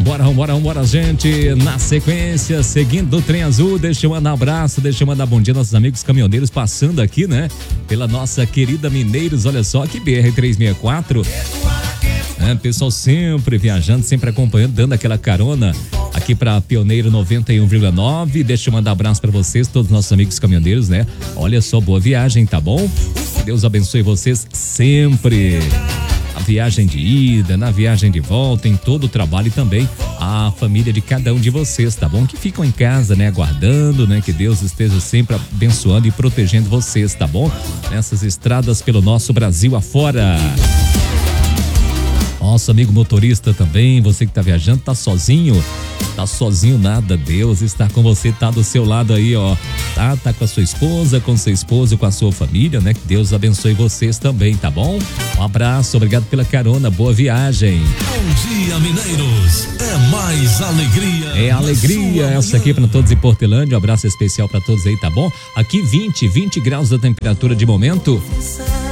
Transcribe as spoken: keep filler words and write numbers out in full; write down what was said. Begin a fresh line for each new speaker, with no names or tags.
Vambora, vambora, vambora, gente. Na sequência, seguindo o Trem Azul, deixa eu mandar um abraço, deixa eu mandar bom dia aos nossos amigos caminhoneiros passando aqui, né? Pela nossa querida Mineiros, olha só, que B R trezentos e sessenta e quatro. É, pessoal sempre viajando, sempre acompanhando, dando aquela carona aqui pra Pioneiro noventa e um vírgula nove. Deixa eu mandar um abraço pra vocês, todos os nossos amigos caminhoneiros, né? Olha só, boa viagem, tá bom? Deus abençoe vocês sempre. A viagem de ida, na viagem de volta, em todo o trabalho e também a família de cada um de vocês, tá bom? Que ficam em casa, né? Aguardando, né? Que Deus esteja sempre abençoando e protegendo vocês, tá bom? Nessas estradas pelo nosso Brasil afora. Nosso amigo motorista também, você que tá viajando, tá sozinho, tá sozinho nada, Deus está com você, tá do seu lado aí, ó, tá, tá com a sua esposa, com seu esposo, com a sua família, né, que Deus abençoe vocês também, tá bom? Um abraço, obrigado pela carona, boa viagem.
Bom dia, mineiros, é mais alegria.
É alegria, essa aqui para todos em Portelândia, um abraço especial para todos aí, tá bom? Aqui vinte, vinte graus da temperatura de momento.